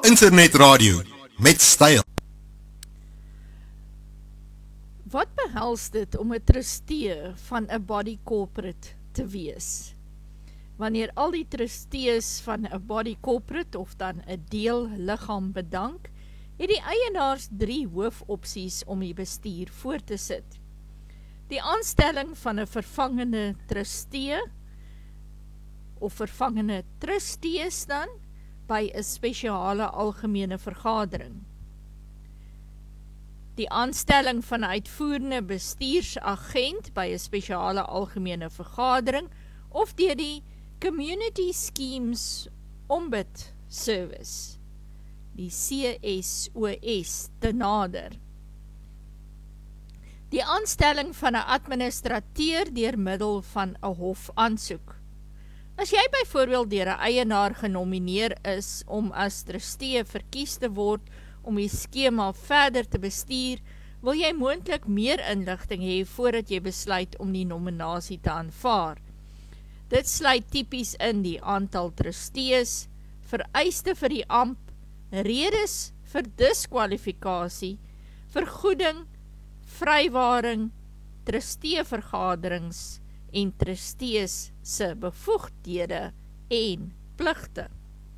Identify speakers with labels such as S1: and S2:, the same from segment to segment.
S1: Internetradio met styl.
S2: Wat behels dit om 'n trustee van 'n body corporate te wees? Wanneer al die trustees van 'n body corporate of dan 'n deel liggaam bedank, het die eienaars 3 hoofopsies om die bestuur voor te sit. Die aanstelling van 'n vervangende trustee of vervangende trustees dan by 'n spesiale algemene vergadering. Die aanstelling van 'n uitvoerende bestuursagent by 'n spesiale algemene vergadering of deur die Community Schemes Ombud Service, die CSOS, te nader. Die aanstelling van 'n administrateur deur middel van 'n hofaansoek. As jy byvoorbeeld deur 'n eienaar genomineer is om as trustee verkies te word om die skema verder te bestuur, wil jy moontlik meer inligting hê voordat jy besluit om die nominasie te aanvaar. Dit sluit tipies in die aantal trustees, vereiste vir die amp, redes vir diskwalifikasie, vergoeding, vrywaring, trusteevergaderings en trustees se bevoegdhede en pligte.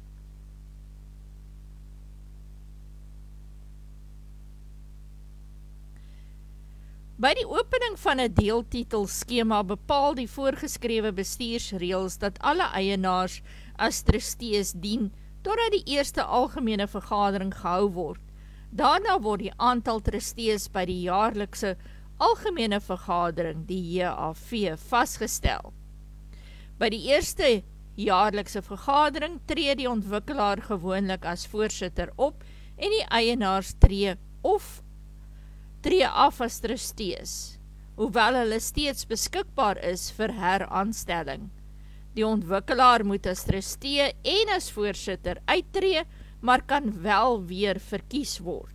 S2: By die opening van 'n deeltitel skema bepaal die voorgeskrewe bestuursreëls dat alle eienaars as trustees dien totdat die eerste algemene vergadering gehou word. Daarna word die aantal trustees by die jaarlikse algemene vergadering, die JAV, vasgestel. By die eerste jaarlikse vergadering tree die ontwikkelaar gewoonlik as voorsitter op en die eienaars tree af as trustees, hoewel hulle steeds beskikbaar is vir heraanstelling. Die ontwikkelaar moet as trustee en as voorsitter uittreë, maar kan wel weer verkies word.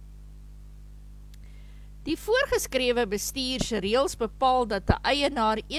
S2: Die voorgeskrewe bestuursreëls bepaal dat 'n eienaar